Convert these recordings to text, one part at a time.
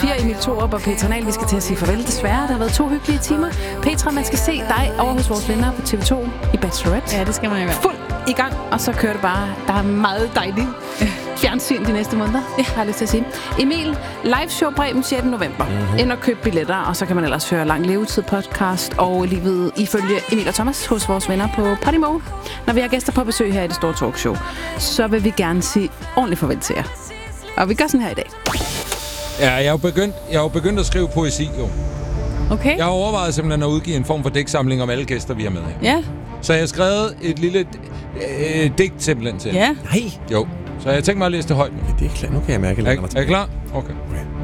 4, Emil Thorup og Petra Nahl. Vi skal til at sige farvel desværre. Der har været 2 hyggelige timer. Petra, man skal se dig over hos vores venner på TV2 i Bachelorette. Ja, det skal man jo være. Fuld i gang, og så kører det bare. Der er meget dejligt fjernsyn de næste måneder. Det har jeg lyst til at sige. Emil, liveshow Bremen 6. november. Ind og køb billetter, og så kan man ellers høre Lang Levetid podcast og livet ifølge Emil og Thomas hos vores venner på Podimo. Når vi har gæster på besøg her i det store talkshow, så vil vi gerne sige ordentligt farvel til jer. Og vi gør sådan her i dag. Ja, jeg er jo begyndt at skrive poesi, jo. Okay. Jeg har overvejet simpelthen at udgive en form for digtsamling om alle gæster, vi har med her. Ja. Så jeg har skrevet et lille digt simpelthen til. Ja. Nej. Jo. Så jeg tænker mig at læse det højt. Det er klart. Nu kan jeg mærke, at Er I klar? Okay.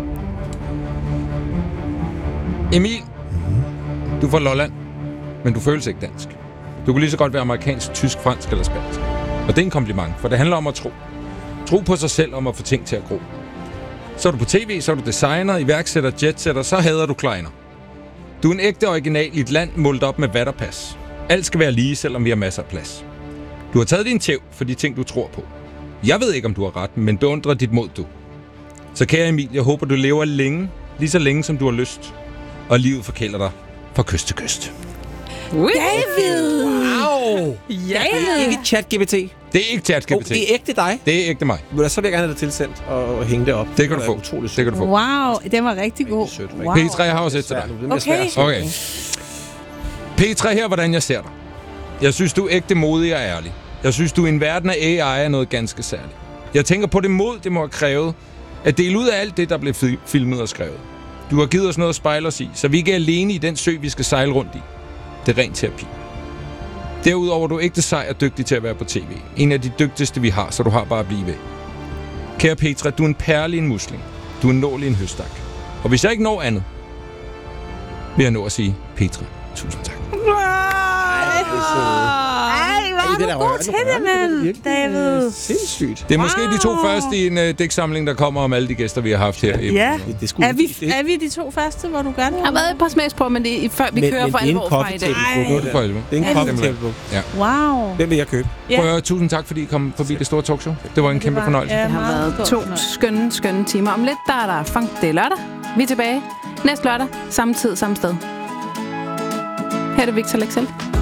Emil, du er fra Lolland, men du føles ikke dansk. Du kunne lige så godt være amerikansk, tysk, fransk eller spansk. Og det er en kompliment, for det handler om at tro. Tro på sig selv, om at få ting til at gro. Så er du på tv, så er du designer, iværksætter, jetsetter, så hader du kleiner. Du er en ægte original i et land målt op med vatterpas. Alt skal være lige, selvom vi har masser af plads. Du har taget din tæv for de ting, du tror på. Jeg ved ikke, om du har ret, men beundrer dit mod, du. Så kære Emil, jeg håber, du lever længe, lige så længe, som du har lyst. Og livet forkæler dig fra kyst til kyst. David! Wow! Ja! Det er ikke ChatGPT. Det er ikke ChatGPT. Det er ægte dig. Det er ægte mig. Så vil jeg gerne have det tilsendt og hænge det op. Det kan du få. Utroligt Det kan du få. Wow, den var rigtig god. Wow. Petra, jeg har også et til dig. Okay. Okay. Petra, her hvordan jeg ser dig. Jeg synes, du er ægte modig og ærlig. Jeg synes, du i en verden af AI er noget ganske særligt. Jeg tænker på det mod, det må have krævet, at dele ud af alt det, der blev filmet og skrevet. Du har givet os noget at spejle os i, så vi ikke er alene i den sø, vi skal sejle rundt i. Det er ren terapi. Derudover er du ægte sej og dygtig til at være på tv. En af de dygtigste, vi har, så du har bare at blive ved. Kære Petra, du er en perle i en musling. Du er en nål i en høstak. Og hvis jeg ikke når andet, vil jeg nå at sige, Petra, tusind tak. Ej, hvor er du god til det, mand, David. Sindssygt. Det er måske de 2 første i en digtsamling, der kommer om alle de gæster, vi har haft her. Ja. Er vi de 2 første, hvor du gør det? Jeg har været et par smags på, men det er før vi kører for alvor fra i dag. Nu er det for alvor. Det er en coffee-table. Ja. Wow. Den vil jeg købe. Prøv, tusind tak, fordi I kom forbi det store talkshow. Det var en kæmpe fornøjelse. Det har været 2 skønne timer. Om lidt, der er der funk. Det er lørdag. Vi er tilbage næste lørdag. Samme tid, samme sted. Her er det Victor Lexell.